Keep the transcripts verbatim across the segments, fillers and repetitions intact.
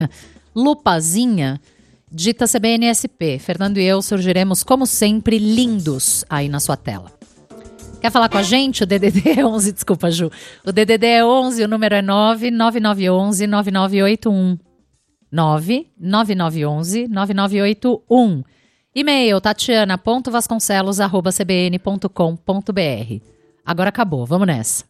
Lupazinha, dita C B N S P. Fernando e eu surgiremos, como sempre, lindos aí na sua tela. Quer falar com a gente? O D D D é onze, desculpa, Ju. O D D D é onze, o número é nove nove nove um um nove nove oito um. nove nove nove um um nove nove oito um. E-mail tatiana ponto vasconcelos arroba c b n ponto com ponto b r. Agora acabou, vamos nessa.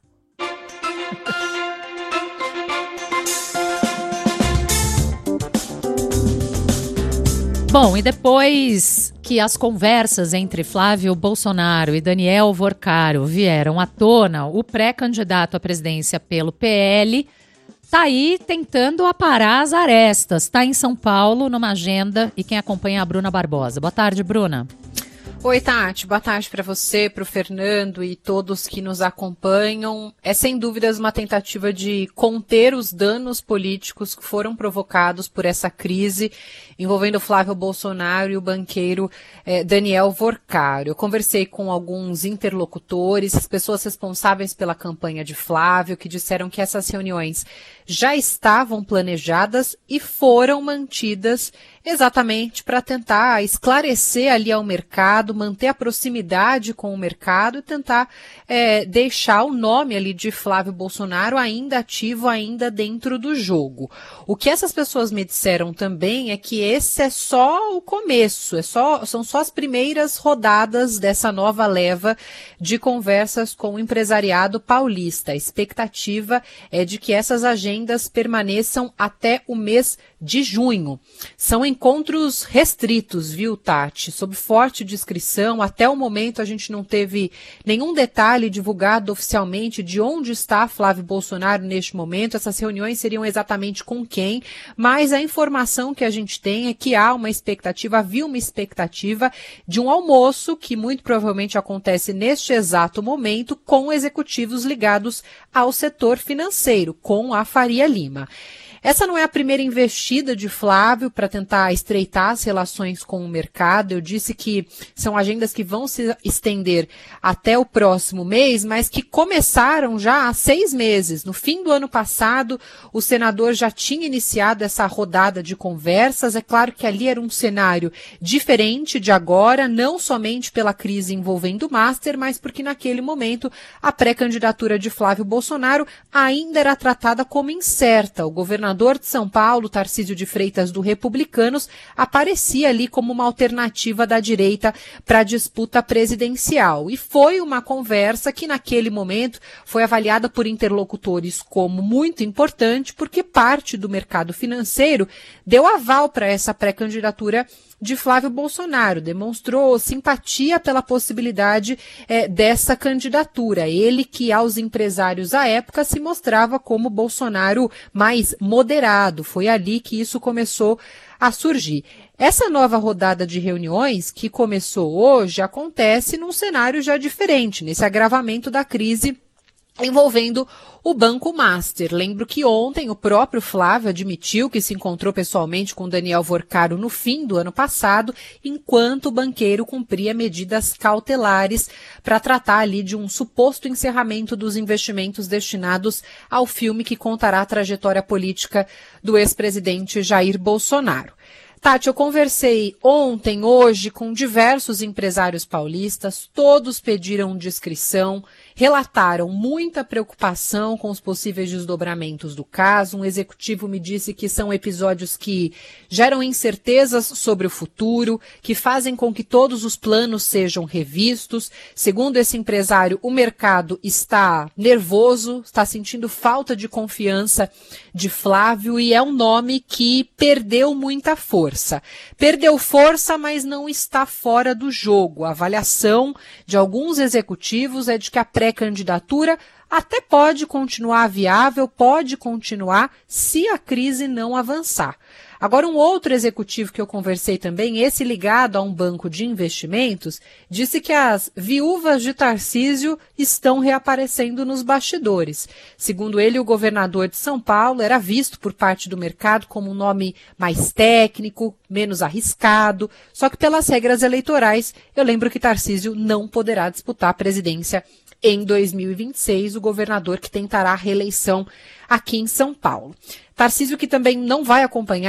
Bom, e depois que as conversas entre Flávio Bolsonaro e Daniel Vorcaro vieram à tona, o pré-candidato à presidência pelo P L está aí tentando aparar as arestas. Está em São Paulo, numa agenda, e quem acompanha é a Bruna Barbosa. Boa tarde, Bruna. Oi, Tati. Boa tarde para você, para o Fernando e todos que nos acompanham. É sem dúvidas uma tentativa de conter os danos políticos que foram provocados por essa crise envolvendo Flávio Bolsonaro e o banqueiro eh, Daniel Vorcaro. Eu conversei com alguns interlocutores, as pessoas responsáveis pela campanha de Flávio, que disseram que essas reuniões já estavam planejadas e foram mantidas exatamente para tentar esclarecer ali ao mercado, manter a proximidade com o mercado e tentar é, deixar o nome ali de Flávio Bolsonaro ainda ativo, ainda dentro do jogo. O que essas pessoas me disseram também é que esse é só o começo, é só, são só as primeiras rodadas dessa nova leva de conversas com o empresariado paulista. A expectativa é de que essas agendas permaneçam até o mês de junho. São encontros restritos, viu, Tati? Sob forte discrição, até o momento a gente não teve nenhum detalhe divulgado oficialmente de onde está Flávio Bolsonaro neste momento. Essas reuniões seriam exatamente com quem, mas a informação que a gente tem é que há uma expectativa, havia uma expectativa de um almoço que muito provavelmente acontece neste exato momento com executivos ligados ao setor financeiro, com a Faria Lima. Essa não é a primeira investida de Flávio para tentar estreitar as relações com o mercado. Eu disse que são agendas que vão se estender até o próximo mês, mas que começaram já há seis meses. No fim do ano passado, o senador já tinha iniciado essa rodada de conversas. É claro que ali era um cenário diferente de agora, não somente pela crise envolvendo o Master, mas porque naquele momento a pré-candidatura de Flávio Bolsonaro ainda era tratada como incerta. O governador O governador de São Paulo, Tarcísio de Freitas, do Republicanos, aparecia ali como uma alternativa da direita para a disputa presidencial. E foi uma conversa que, naquele momento, foi avaliada por interlocutores como muito importante, porque parte do mercado financeiro deu aval para essa pré-candidatura de Flávio Bolsonaro, demonstrou simpatia pela possibilidade é, dessa candidatura. Ele que aos empresários à época se mostrava como Bolsonaro mais moderado. Foi ali que isso começou a surgir. Essa nova rodada de reuniões que começou hoje acontece num cenário já diferente, nesse agravamento da crise envolvendo o Banco Master. Lembro que ontem o próprio Flávio admitiu que se encontrou pessoalmente com Daniel Vorcaro no fim do ano passado, enquanto o banqueiro cumpria medidas cautelares para tratar ali de um suposto encerramento dos investimentos destinados ao filme que contará a trajetória política do ex-presidente Jair Bolsonaro. Tati, eu conversei ontem, hoje, com diversos empresários paulistas, todos pediram discrição, relataram muita preocupação com os possíveis desdobramentos do caso. Um executivo me disse que são episódios que geram incertezas sobre o futuro, que fazem com que todos os planos sejam revistos. Segundo esse empresário, o mercado está nervoso, está sentindo falta de confiança de Flávio e é um nome que perdeu muita força. Perdeu força, mas não está fora do jogo. A avaliação de alguns executivos é de que a pré-candidatura até pode continuar viável, pode continuar se a crise não avançar. Agora, um outro executivo que eu conversei também, esse ligado a um banco de investimentos, disse que as viúvas de Tarcísio estão reaparecendo nos bastidores. Segundo ele, o governador de São Paulo era visto por parte do mercado como um nome mais técnico, menos arriscado, só que pelas regras eleitorais, eu lembro que Tarcísio não poderá disputar a presidência em dois mil e vinte e seis, o governador que tentará a reeleição aqui em São Paulo. Tarcísio, que também não vai acompanhar